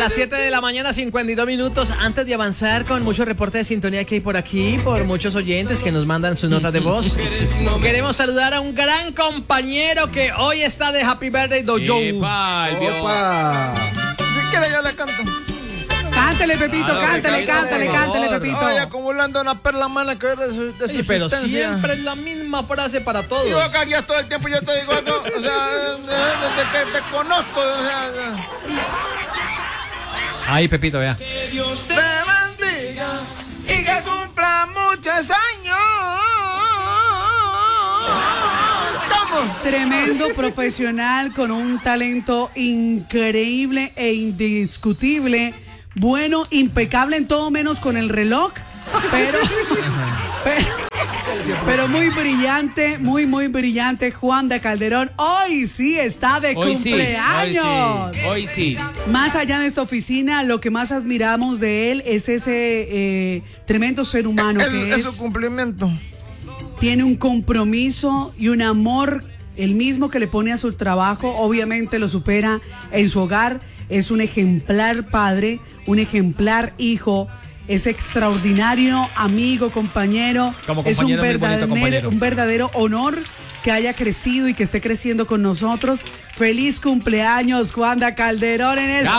las 7 de la mañana, 52 minutos. Antes de avanzar con muchos reportes de sintonía que hay por aquí, por muchos oyentes que nos mandan sus notas de voz, queremos saludar a un gran compañero que hoy está de Happy Birthday Dojo. ¡Opa! Si quiere yo le canto. Cántale, Pepito, cántale, Pepito. Ay, acumulando una perla mala que es de su Pero existencia. siempre es la misma frase para todos. Yo acá ya todo el tiempo yo te digo algo, o sea, desde que te conozco, o sea. Ahí, Pepito, vea. Que Dios te bendiga y que cumpla muchos años. ¿Cómo? Tremendo profesional con un talento increíble e indiscutible. Bueno, impecable en todo menos con el reloj, pero muy brillante, muy brillante. Juanda Calderón, hoy sí está de cumpleaños. Hoy sí. Más allá de esta oficina, lo que más admiramos de él es ese tremendo ser humano que es su cumplimiento. Tiene un compromiso y un amor, el mismo que le pone a su trabajo, obviamente lo supera en su hogar. Es un ejemplar padre, un ejemplar hijo, es extraordinario amigo, compañero. Es un verdadero honor que haya crecido y que esté creciendo con nosotros. Feliz cumpleaños, Juanda Calderón en este.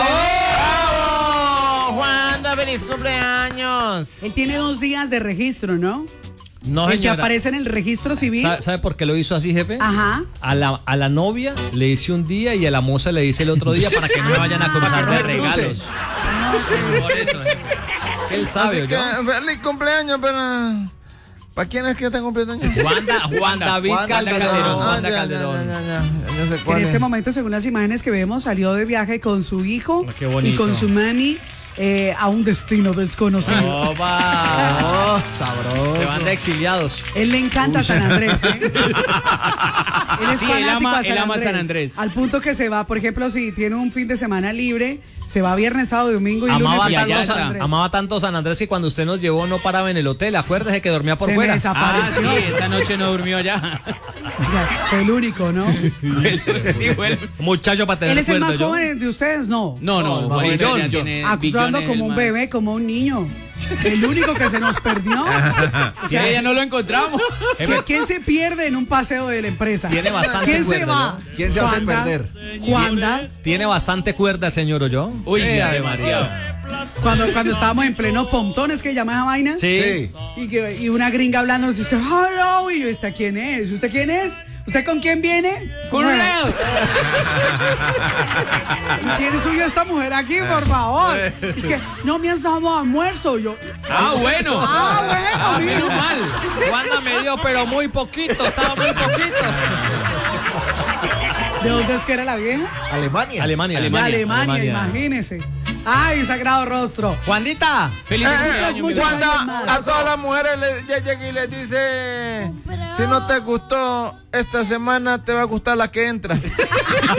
¡Bravo! Juanda, feliz cumpleaños. Él tiene 2 días de registro, ¿no? No, el que señora. aparece en el registro civil. ¿Sabe por qué lo hizo así, jefe? Ajá. A la novia le dice un día y a la moza le dice el otro día para que no me vayan a cruzar de regalos. Por eso, jefe. Él sabe, Así que, feliz cumpleaños, pero... ¿Para quién es que está cumpliendo años? Juan David Calderón. Juanda Calderón. Ya sé En cuál este es. momento, según las imágenes que vemos, salió de viaje con su hijo Qué bonito. y con su mami a un destino desconocido. ¡Opa! Sabroso. Se van de exiliados. Él le encanta San Andrés, ¿eh? Él es Sí, él fanático ama- a él ama San Andrés. Al punto que se va, por ejemplo, si tiene un fin de semana libre, se va viernes, sábado, domingo y Amaba lunes. allá tanto, está. amaba tanto San Andrés que cuando usted nos llevó no paraba en el hotel. Acuérdese que dormía por Se me fuera. desapareció. Ah, sí, esa noche no durmió allá. Fue el único, ¿no? Sí, fue Muchacho para tener Él es el más cuerda, yo. joven de ustedes, no. No, Juanito Juanito ya ya tiene Actuando billones como un más. bebé, como un niño. El único que se nos perdió. O Sí, sea, ya no lo encontramos. ¿Quién se pierde en un paseo de la empresa? Tiene bastante ¿Quién se cuerda, va? ¿Quién se hace Juanda, perder? Juanda. Tiene bastante cuerda el señor Olló. Uy, demasiado. Cuando estábamos en pleno pontón, ¿es que llama esa vaina? Sí. Y una gringa hablando, nos dice, hello, y yo, ¿esta quién es? ¿Usted quién es? ¿Usted con quién viene? Con Bueno, Leo. ¿quién subió esta mujer aquí, por favor? Es que no me has dado almuerzo. Yo, Bueno, bueno, mira. menos mal. Juanda me dio, pero muy poquito. Estaba muy poquito. ¿De dónde es que era la vieja? Alemania. Alemania. De Alemania, imagínese. Ay, sagrado rostro. Juandita. Feliz cumpleaños. muchos mi años hermano. más. Cuando a todas las mujeres ya llega y les dice, si no te gustó esta semana, te va a gustar la que entra.